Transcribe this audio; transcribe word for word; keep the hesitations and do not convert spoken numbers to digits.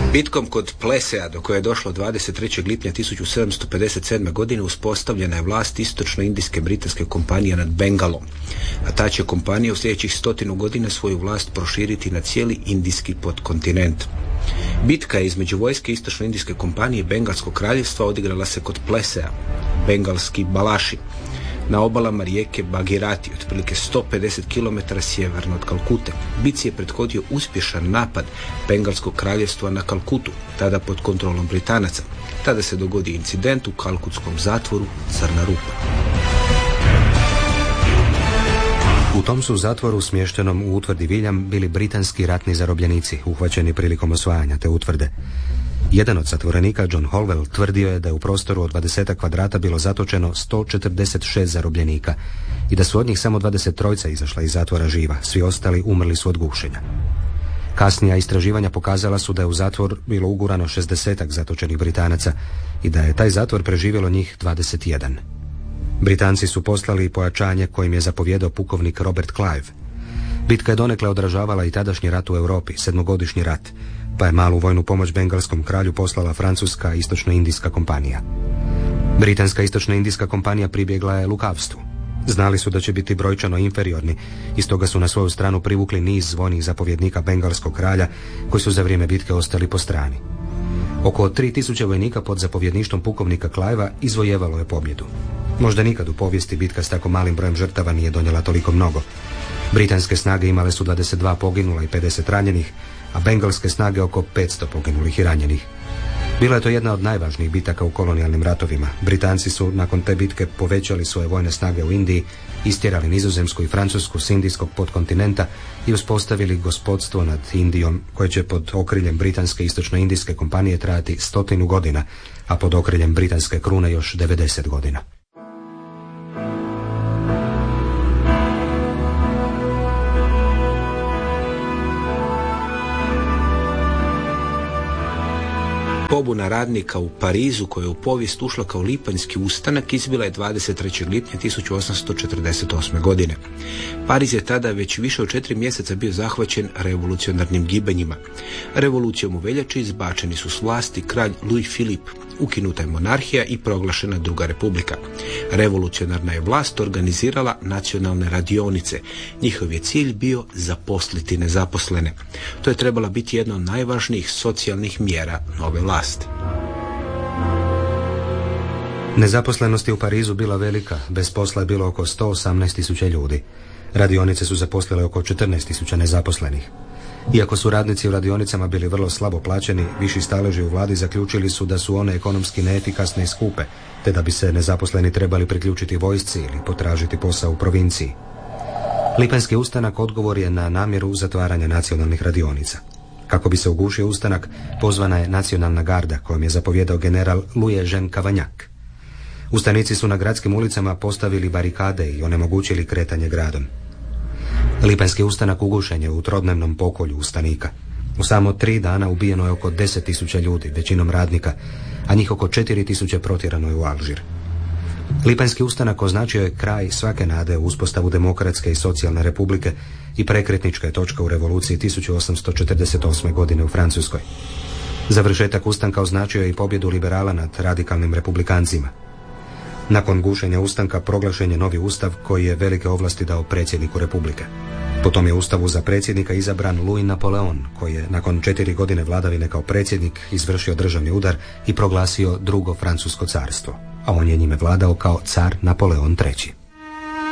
Bitkom kod Plesea, do koje je došlo dvadeset trećeg lipnja tisuću sedamsto pedeset sedme. godine, uspostavljena je vlast istočno-indijske britanske kompanije nad Bengalom, a ta će kompanija u sljedećih stotinu godina svoju vlast proširiti na cijeli indijski podkontinent. Bitka je između vojske istočno-indijske kompanije i Bengalskog kraljevstva odigrala se kod Plesea, bengalski Balaši, na obalama rijeke Bagirati, otprilike sto pedeset kilometara sjeverno od Kalkute. Bitci je prethodio uspješan napad Bengalskog kraljevstva na Kalkutu, tada pod kontrolom Britanaca. Tada se dogodi incident u kalkutskom zatvoru Crna rupa. U tom su zatvoru smještenom u utvrdi Viljam bili britanski ratni zarobljenici, uhvaćeni prilikom osvajanja te utvrde. Jedan od zatvorenika, John Holwell, tvrdio je da je u prostoru od dvadeset kvadrata bilo zatočeno sto četrdeset šest zarobljenika i da su od njih samo dvadeset trojica izašla iz zatvora živa, svi ostali umrli su od gušenja. Kasnija istraživanja pokazala su da je u zatvor bilo ugurano šezdesetak zatočenih Britanaca i da je taj zatvor preživjelo njih dvadeset jedan. Britanci su poslali pojačanje kojim je zapovjedao pukovnik Robert Clive. Bitka je donekle odražavala i tadašnji rat u Europi, sedmogodišnji rat, pa je malu vojnu pomoć bengalskom kralju poslala francuska istočno-indijska kompanija. Britanska istočno-indijska kompanija pribjegla je lukavstvu. Znali su da će biti brojčano inferiorni i stoga su na svoju stranu privukli niz vojnih zapovjednika bengalskog kralja koji su za vrijeme bitke ostali po strani. Oko tri tisuće vojnika pod zapovjedništvom pukovnika Clivea izvojevalo je pobjedu. Možda nikad u povijesti bitka s tako malim brojem žrtava nije donijela toliko mnogo. Britanske snage imale su dvadeset dva poginula i pedeset ranjenih, a bengalske snage oko petsto poginulih i ranjenih. Bila je to jedna od najvažnijih bitaka u kolonijalnim ratovima. Britanci su nakon te bitke povećali svoje vojne snage u Indiji, istjerali Nizozemsku i Francusku s indijskog podkontinenta i uspostavili gospodstvo nad Indijom koje će pod okriljem britanske istočno-indijske kompanije trajati stotinu godina, a pod okriljem britanske krune još devedeset godina. Pobuna radnika u Parizu, koja je u povijest ušla kao lipanjski ustanak, izbila je dvadeset trećeg lipnja tisuću osamsto četrdeset osme. godine. Pariz je tada već više od četiri mjeseca bio zahvaćen revolucionarnim gibanjima. Revolucijom u veljači izbačeni su s vlasti kralj Louis Philippe, ukinuta je monarhija i proglašena druga republika. Revolucionarna je vlast organizirala nacionalne radionice. Njihov je cilj bio zaposliti nezaposlene. To je trebala biti jedna od najvažnijih socijalnih mjera nove vlasti. Nezaposlenost je u Parizu bila velika, bez posla je bilo oko sto osamnaest tisuća ljudi. Radionice su zaposlile oko četrnaest tisuća nezaposlenih. Iako su radnici u radionicama bili vrlo slabo plaćeni, viši staleži u vladi zaključili su da su one ekonomski neefikasne i skupe, te da bi se nezaposleni trebali priključiti vojsci ili potražiti posao u provinciji. Lipanjski ustanak odgovor je na namjeru zatvaranja nacionalnih radionica. Kako bi se ugušio ustanak, pozvana je nacionalna garda kojom je zapovjedao general Louis Jean Cavaignac. Ustanici su na gradskim ulicama postavili barikade i onemogućili kretanje gradom. Lipanjski ustanak ugušen je u trodnevnom pokolju ustanika. U samo tri dana ubijeno je oko deset tisuća ljudi, većinom radnika, a njih oko četiri tisuće protjerano je u Alžir. Lipanjski ustanak označio je kraj svake nade u uspostavu demokratske i socijalne republike i prekretnička je točka u revoluciji tisuću osamsto četrdeset osme. godine u Francuskoj. Završetak ustanka označio je i pobjedu liberala nad radikalnim republikancima. Nakon gušenja ustanka proglašen je novi ustav koji je velike ovlasti dao predsjedniku republike. Potom je ustavu za predsjednika izabran Louis Napoleon, koji je nakon četiri godine vladavine kao predsjednik izvršio državni udar i proglasio drugo francusko carstvo, a on je njime vladao kao car Napoleon treći.